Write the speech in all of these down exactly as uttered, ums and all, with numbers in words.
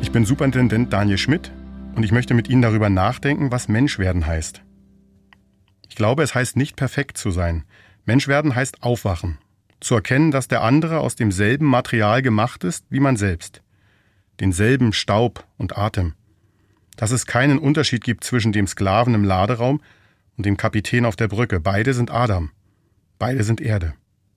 Ich bin Superintendent Daniel Schmidt und ich möchte mit Ihnen darüber nachdenken, was Menschwerden heißt. Ich glaube, es heißt nicht perfekt zu sein. Menschwerden heißt aufwachen. Zu erkennen, dass der andere aus demselben Material gemacht ist wie man selbst. Denselben Staub und Atem. Dass es keinen Unterschied gibt zwischen dem Sklaven im Laderaum und dem Kapitän auf der Brücke. Beide sind Adam. Beide sind Erde.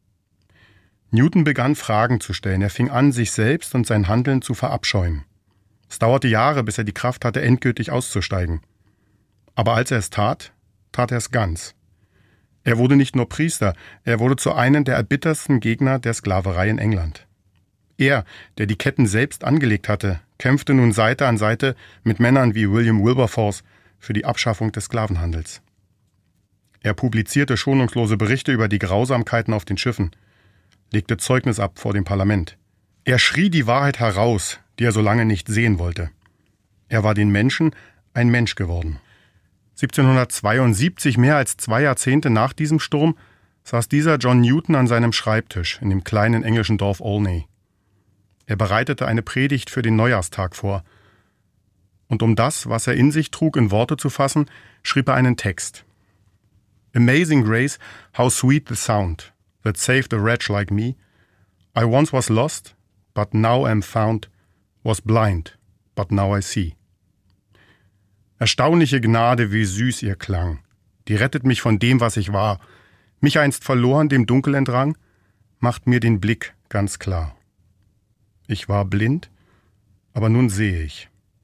Newton begann Fragen zu stellen. Er fing an, sich selbst und sein Handeln zu verabscheuen. Es dauerte Jahre, bis er die Kraft hatte, endgültig auszusteigen. Aber als er es tat, tat er es ganz. Er wurde nicht nur Priester, er wurde zu einem der erbittersten Gegner der Sklaverei in England. Er, der die Ketten selbst angelegt hatte, kämpfte nun Seite an Seite mit Männern wie William Wilberforce für die Abschaffung des Sklavenhandels. Er publizierte schonungslose Berichte über die Grausamkeiten auf den Schiffen, legte Zeugnis ab vor dem Parlament. Er schrie die Wahrheit heraus, die er so lange nicht sehen wollte. Er war den Menschen ein Mensch geworden. siebzehnhundertzweiundsiebzig, mehr als zwei Jahrzehnte nach diesem Sturm, saß dieser John Newton an seinem Schreibtisch in dem kleinen englischen Dorf Olney. Er bereitete eine Predigt für den Neujahrstag vor. Und um das, was er in sich trug, in Worte zu fassen, schrieb er einen Text. Amazing grace, how sweet the sound, that saved a wretch like me. I once was lost, but now am found, was blind, but now I see. Erstaunliche Gnade, wie süß ihr klang, die rettet mich von dem, was ich war, mich einst verloren, dem Dunkel entrang, macht mir den Blick ganz klar. Ich war blind, aber nun sehe ich.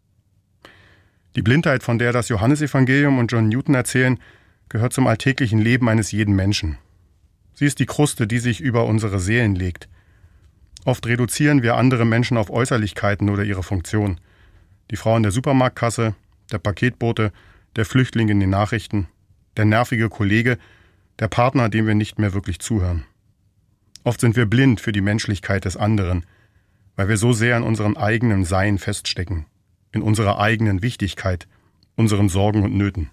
Die Blindheit, von der das Johannesevangelium und John Newton erzählen, gehört zum alltäglichen Leben eines jeden Menschen. Sie ist die Kruste, die sich über unsere Seelen legt. Oft reduzieren wir andere Menschen auf Äußerlichkeiten oder ihre Funktion. Die Frau in der Supermarktkasse, der Paketbote, der Flüchtling in den Nachrichten, der nervige Kollege, der Partner, dem wir nicht mehr wirklich zuhören. Oft sind wir blind für die Menschlichkeit des anderen, weil wir so sehr in unserem eigenen Sein feststecken, in unserer eigenen Wichtigkeit, unseren Sorgen und Nöten.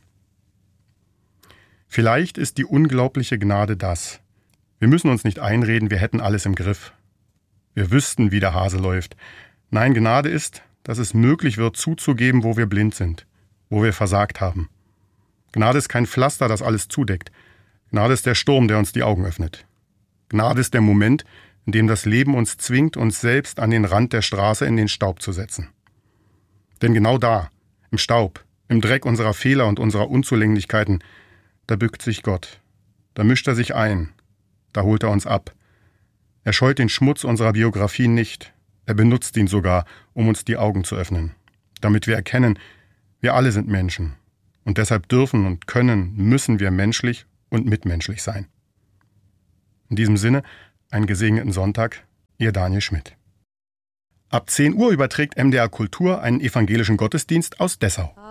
Vielleicht ist die unglaubliche Gnade das. Wir müssen uns nicht einreden, wir hätten alles im Griff. Wir wüssten, wie der Hase läuft. Nein, Gnade ist, dass es möglich wird, zuzugeben, wo wir blind sind, wo wir versagt haben. Gnade ist kein Pflaster, das alles zudeckt. Gnade ist der Sturm, der uns die Augen öffnet. Gnade ist der Moment, in dem das Leben uns zwingt, uns selbst an den Rand der Straße in den Staub zu setzen. Denn genau da, im Staub, im Dreck unserer Fehler und unserer Unzulänglichkeiten, da bückt sich Gott. Da mischt er sich ein. Da holt er uns ab. Er scheut den Schmutz unserer Biografie nicht. Er benutzt ihn sogar, um uns die Augen zu öffnen. Damit wir erkennen, wir alle sind Menschen. Und deshalb dürfen und können, müssen wir menschlich und mitmenschlich sein. In diesem Sinne, einen gesegneten Sonntag, Ihr Daniel Schmidt. Ab zehn Uhr überträgt M D R Kultur einen evangelischen Gottesdienst aus Dessau.